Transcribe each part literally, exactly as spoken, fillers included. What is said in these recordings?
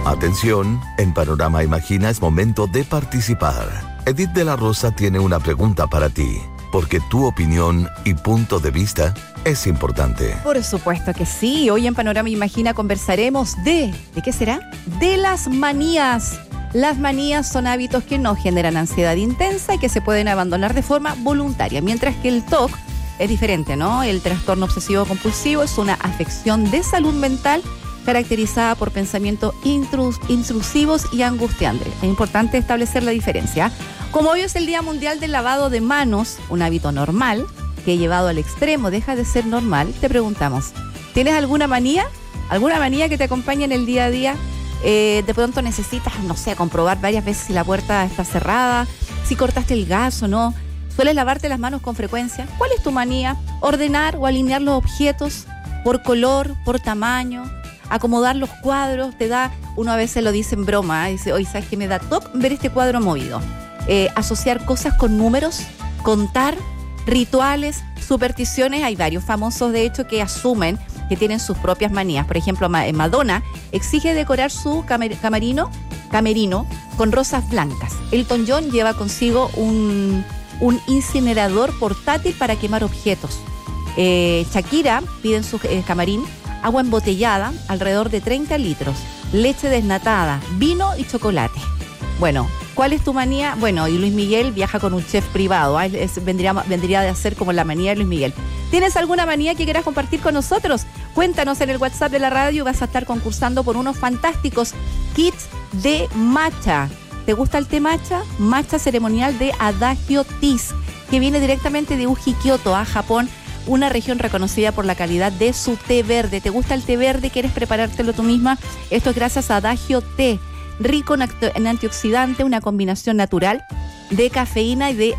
Atención, en Panorama Imagina es momento de participar. Edith de la Rosa tiene una pregunta para ti, porque tu opinión y punto de vista es importante. Por supuesto que sí. Hoy en Panorama Imagina conversaremos de... ¿De qué será? De las manías. Las manías son hábitos que no generan ansiedad intensa y que se pueden abandonar de forma voluntaria, mientras que el T O C es diferente, ¿no? El trastorno obsesivo compulsivo es una afección de salud mental caracterizada por pensamientos intrus, intrusivos y angustiantes. Es importante establecer la diferencia. Como hoy es el Día Mundial del Lavado de Manos, un hábito normal que llevado al extremo deja de ser normal, te preguntamos, ¿tienes alguna manía? ¿Alguna manía que te acompañe en el día a día? Eh, de pronto necesitas, no sé, comprobar varias veces si la puerta está cerrada, si cortaste el gas o no. ¿Sueles lavarte las manos con frecuencia? ¿Cuál es tu manía? ¿Ordenar o alinear los objetos por color, por tamaño? ¿Acomodar los cuadros? Te da, uno a veces lo dice en broma, ¿eh? Dice, oye, ¿sabes qué me da toque ver este cuadro movido? Eh, asociar cosas con números, contar, rituales, supersticiones. Hay varios famosos, de hecho, que asumen que tienen sus propias manías. Por ejemplo, Madonna exige decorar su camer- camerino, camerino con rosas blancas. Elton John lleva consigo un... un incinerador portátil para quemar objetos. Eh, Shakira pide en su eh, camarín agua embotellada, alrededor de treinta litros, leche desnatada, vino y chocolate. Bueno, ¿cuál es tu manía? Bueno, y Luis Miguel viaja con un chef privado, ¿eh? es, vendría, vendría de ser como la manía de Luis Miguel. ¿Tienes alguna manía que quieras compartir con nosotros? Cuéntanos en el WhatsApp de la radio, vas a estar concursando por unos fantásticos kits de matcha. ¿Te gusta el té matcha? Matcha ceremonial de Adagio Teas, que viene directamente de Uji, Kioto, a Japón, una región reconocida por la calidad de su té verde. ¿Te gusta el té verde? ¿Quieres preparártelo tú misma? Esto es gracias a Adagio Té, rico en, acto, en antioxidante, una combinación natural de cafeína y de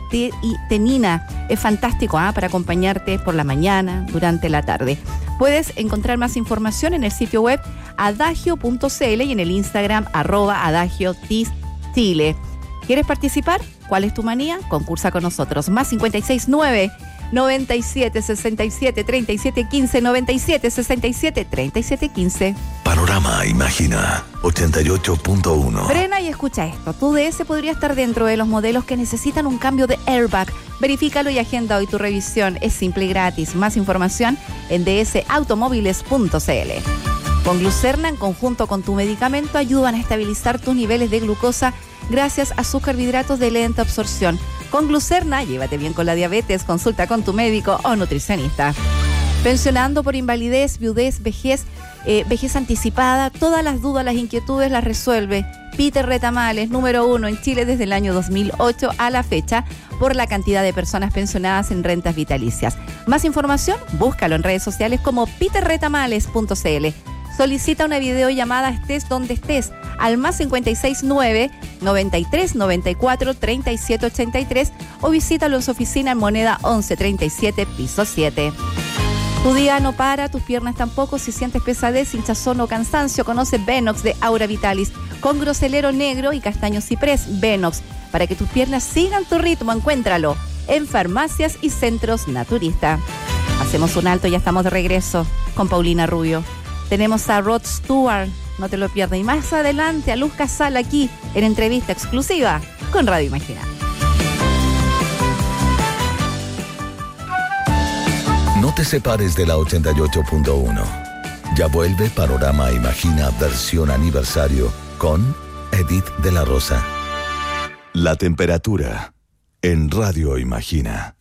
L-tenina. Es fantástico ¿eh? para acompañarte por la mañana, durante la tarde. Puedes encontrar más información en el sitio web adagio punto c l y en el Instagram arroba adagio tis chile. ¿Quieres participar? ¿Cuál es tu manía? Concursa con nosotros. Más cincuenta y seis nueve, noventa y siete, sesenta y siete, treinta y siete, quince, noventa y siete, sesenta y siete, treinta y siete, quince. Panorama Imagina ochenta y ocho punto uno. Frena y escucha esto. Tu D S podría estar dentro de los modelos que necesitan un cambio de airbag. Verifícalo y agenda hoy tu revisión. Es simple y gratis. Más información en d s automóviles punto c l. Con Glucerna, en conjunto con tu medicamento, ayudan a estabilizar tus niveles de glucosa gracias a sus carbohidratos de lenta absorción. Con Glucerna, llévate bien con la diabetes, consulta con tu médico o nutricionista. Pensionando por invalidez, viudez, vejez, eh, vejez anticipada, todas las dudas, las inquietudes las resuelve Peter Retamales, número uno en Chile desde el año dos mil ocho a la fecha, por la cantidad de personas pensionadas en rentas vitalicias. Más información, búscalo en redes sociales como peter retamales punto c l. Solicita una videollamada estés donde estés al más cincuenta y seis nueve, noventa y tres, noventa y cuatro, treinta y siete, ochenta y tres o visítalo en su oficina en Moneda once treinta y siete, piso siete. Tu día no para, tus piernas tampoco. Si sientes pesadez, hinchazón o cansancio, conoce Venox de Aura Vitalis con groselero negro y castaño ciprés. Venox, para que tus piernas sigan tu ritmo, encuéntralo en farmacias y centros naturistas. Hacemos un alto y ya estamos de regreso con Paulina Rubio. Tenemos a Rod Stewart, no te lo pierdas. Y más adelante a Luz Casal aquí en entrevista exclusiva con Radio Imagina. No te separes de la ochenta y ocho punto uno. Ya vuelve Panorama Imagina versión aniversario con Edith de la Rosa. La temperatura en Radio Imagina.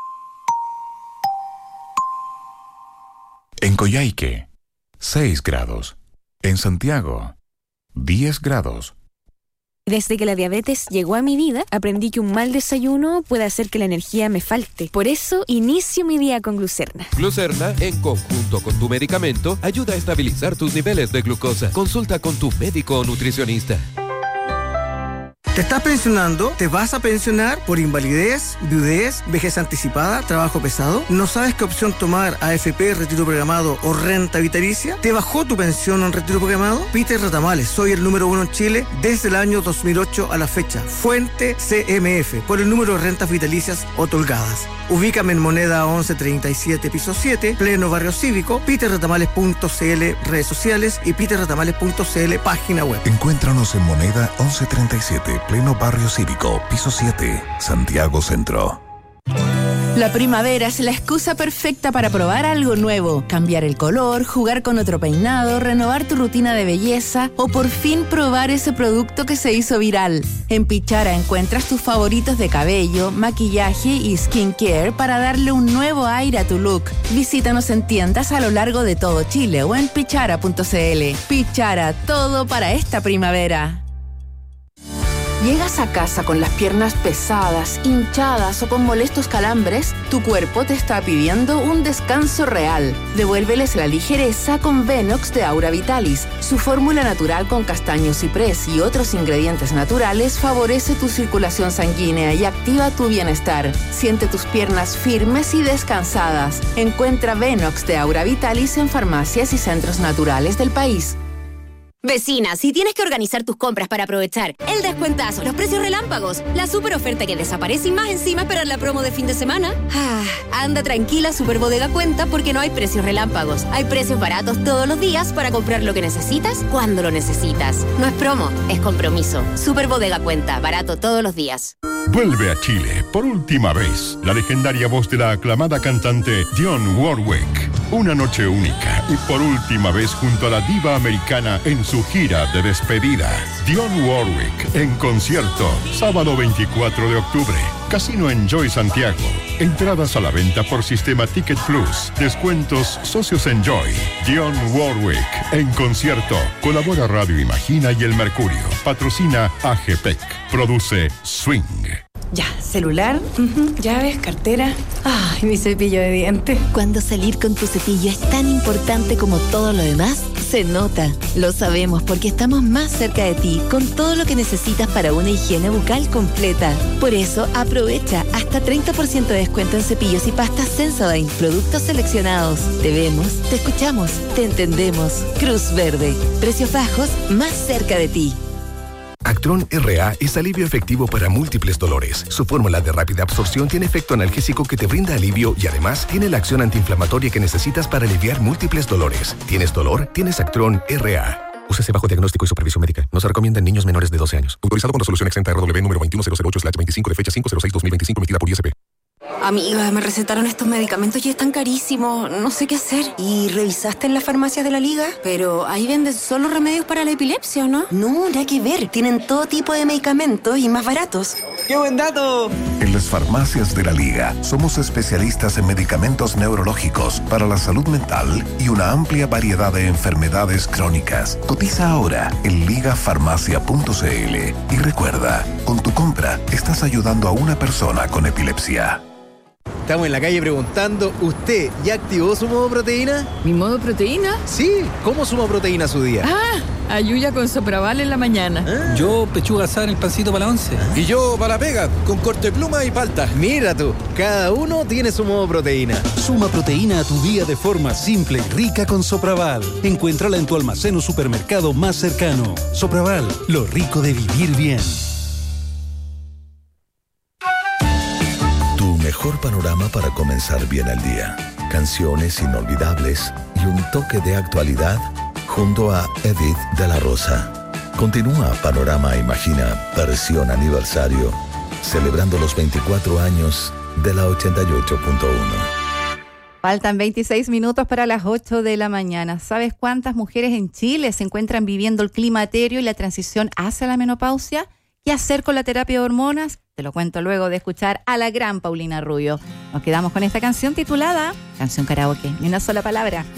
En Coyhaique, seis grados. En Santiago, diez grados. Desde que la diabetes llegó a mi vida, aprendí que un mal desayuno puede hacer que la energía me falte. Por eso, inicio mi día con Glucerna. Glucerna, en conjunto con tu medicamento, ayuda a estabilizar tus niveles de glucosa. Consulta con tu médico o nutricionista. ¿Te estás pensionando? ¿Te vas a pensionar por invalidez, viudez, vejez anticipada, trabajo pesado? ¿No sabes qué opción tomar? A F P, retiro programado o renta vitalicia. ¿Te bajó tu pensión en retiro programado? Peter Ratamales, soy el número uno en Chile desde el año dos mil ocho a la fecha. Fuente C M F, por el número de rentas vitalicias otorgadas. Ubícame en Moneda once treinta y siete, piso siete, pleno barrio cívico, peter ratamales punto c l, redes sociales y peter ratamales punto c l, página web. Encuéntranos en Moneda once treinta y siete, pleno barrio cívico, piso siete, Santiago Centro. La primavera es la excusa perfecta para probar algo nuevo, cambiar el color, jugar con otro peinado, renovar tu rutina de belleza o por fin probar ese producto que se hizo viral. En Pichara encuentras tus favoritos de cabello, maquillaje y skincare para darle un nuevo aire a tu look. Visítanos en tiendas a lo largo de todo Chile o en pichara punto c l. Pichara, todo para esta primavera. ¿Llegas a casa con las piernas pesadas, hinchadas o con molestos calambres? Tu cuerpo te está pidiendo un descanso real. Devuélveles la ligereza con Venox de Aura Vitalis. Su fórmula natural con castaño ciprés y otros ingredientes naturales favorece tu circulación sanguínea y activa tu bienestar. Siente tus piernas firmes y descansadas. Encuentra Venox de Aura Vitalis en farmacias y centros naturales del país. Vecina, si tienes que organizar tus compras para aprovechar el descuentazo, los precios relámpagos, la super oferta que desaparece y más encima esperar la promo de fin de semana, ah, anda tranquila, Super Bodega Cuenta, porque no hay precios relámpagos. Hay precios baratos todos los días para comprar lo que necesitas cuando lo necesitas. No es promo, es compromiso. Super Bodega Cuenta, barato todos los días. Vuelve a Chile por última vez la legendaria voz de la aclamada cantante Dionne Warwick. Una noche única y por última vez junto a la diva americana en su gira de despedida. Dionne Warwick en concierto, sábado veinticuatro de octubre. Casino Enjoy Santiago. Entradas a la venta por Sistema Ticket Plus. Descuentos Socios Enjoy. Dionne Warwick en concierto. Colabora Radio Imagina y El Mercurio. Patrocina A G P E C. Produce Swing. Ya, celular, uh-huh, llaves, cartera. Ay, mi cepillo de dientes. Cuando salir con tu cepillo es tan importante como todo lo demás, se nota. Lo sabemos porque estamos más cerca de ti con todo lo que necesitas para una higiene bucal completa. Por eso, aprovecha hasta treinta por ciento de descuento en cepillos y pastas Sensodyne, productos seleccionados. Te vemos, te escuchamos, te entendemos. Cruz Verde. Precios bajos más cerca de ti. Actron R A es alivio efectivo para múltiples dolores. Su fórmula de rápida absorción tiene efecto analgésico que te brinda alivio y además tiene la acción antiinflamatoria que necesitas para aliviar múltiples dolores. ¿Tienes dolor? Tienes Actron R A. Úsese bajo diagnóstico y supervisión médica. No se recomienda en niños menores de doce años. Autorizado con resolución exenta R W número veintiuno mil ocho slash veinticinco de fecha cinco cero seis dos mil veinticinco emitida por I S P. Amiga, me recetaron estos medicamentos y están carísimos. No sé qué hacer. ¿Y revisaste en las farmacias de la Liga? Pero ahí venden solo remedios para la epilepsia, ¿o no? No, nada que ver. Tienen todo tipo de medicamentos y más baratos. ¡Qué buen dato! En las farmacias de la Liga somos especialistas en medicamentos neurológicos para la salud mental y una amplia variedad de enfermedades crónicas. Cotiza ahora en liga farmacia punto c l y recuerda, con tu compra estás ayudando a una persona con epilepsia. Estamos en la calle preguntando, ¿usted ya activó su modo proteína? ¿Mi modo proteína? Sí, ¿cómo suma proteína su día? Ah, ayuya con Sopraval en la mañana. ¿Ah? Yo pechuga asada en el pancito para la once. ¿Ah? Y yo para la pega, con corte pluma y palta. Mira tú, cada uno tiene su modo proteína. Suma proteína a tu día de forma simple y rica con Sopraval. Encuéntrala en tu almacén o supermercado más cercano. Sopraval, lo rico de vivir bien. Mejor panorama para comenzar bien el día. Canciones inolvidables y un toque de actualidad junto a Edith de la Rosa. Continúa Panorama Imagina, versión aniversario, celebrando los veinticuatro años de la ochenta y ocho punto uno. Faltan veintiséis minutos para las ocho de la mañana. ¿Sabes cuántas mujeres en Chile se encuentran viviendo el climaterio y la transición hacia la menopausia? ¿Qué hacer con la terapia de hormonas? Te lo cuento luego de escuchar a la gran Paulina Rubio. Nos quedamos con esta canción titulada Canción Karaoke, ni una sola palabra.